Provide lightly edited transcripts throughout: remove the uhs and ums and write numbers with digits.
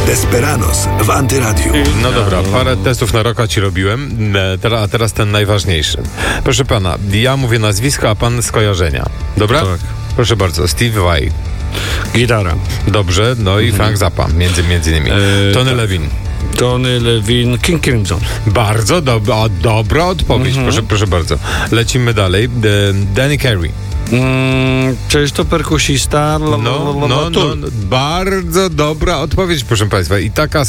Desperados w Antyradiu. No dobra, parę testów na roka ci robiłem, a teraz ten najważniejszy. Proszę pana, ja mówię nazwisko, a pan skojarzenia. Dobra? Tak. Proszę bardzo, Steve Vai. Gitara. Dobrze, no i Frank Zappa, między innymi. Tony Levin. Tony Levin, King Crimson. Bardzo dobra odpowiedź, proszę bardzo. Lecimy dalej. Danny Carey. Przecież to perkusista. Bardzo dobra odpowiedź, proszę państwa. I taka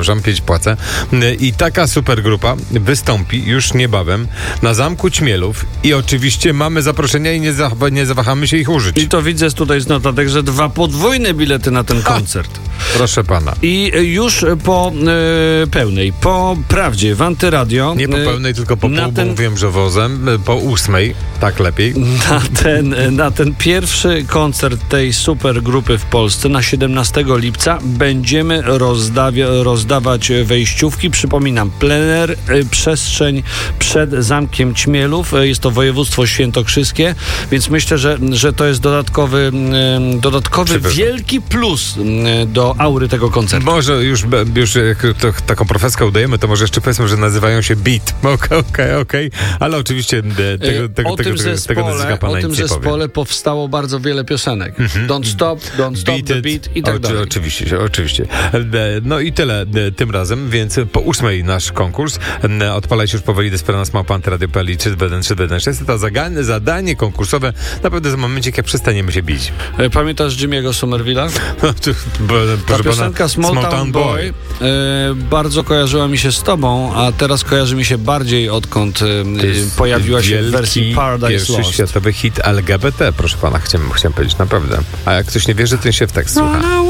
super grupa wystąpi już niebawem na Zamku Ćmielów i oczywiście mamy zaproszenia i nie zawahamy się ich użyć. I to widzę tutaj z notatek, że 2 podwójne bilety na ten koncert. Proszę pana. I już po pełnej, po prawdzie w Antyradio. Nie po pełnej, tylko po pół, bo mówiłem, że wozem, po 8, tak lepiej. Na ten pierwszy koncert tej super grupy w Polsce na 17 lipca będziemy rozdawać wejściówki. Przypominam, plener, przestrzeń przed Zamkiem Ćmielów. Jest to województwo świętokrzyskie, więc myślę, że to jest dodatkowy wielki plus do aury tego koncertu. Może już jak taką profeskę udajemy, to może jeszcze powiedzmy, że nazywają się Beat. Okej. Ale oczywiście tego nazwiska pana nic nie powiem. Powstało bardzo wiele piosenek. Don't Stop the Beat i tak dalej. Oczywiście. No i tyle tym razem, więc po 8 nasz konkurs. Odpalajcie już powoli Desperados@antyradio.pl i 321 to zadanie konkursowe naprawdę za momencik, jak przestaniemy się bić. Pamiętasz Jimmy'ego Somerville'a? Ta piosenka Small Town Boy bardzo kojarzyła mi się z tobą, a teraz kojarzy mi się bardziej, odkąd pojawiła się w wersji Paradise pierwszy Lost. światowy hit LGBT, proszę pana, chciałem powiedzieć, naprawdę. A jak ktoś nie wierzy, to się w tekst słucha.